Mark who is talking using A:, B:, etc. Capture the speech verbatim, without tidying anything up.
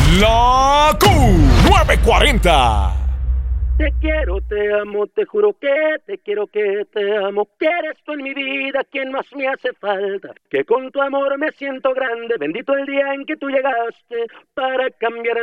A: La Q nueve cuarenta.
B: Te quiero, te amo, te juro que te quiero, que te amo, que eres tú en mi vida quien más me hace falta, que con tu amor me siento grande, bendito el día en que tú llegaste para cambiar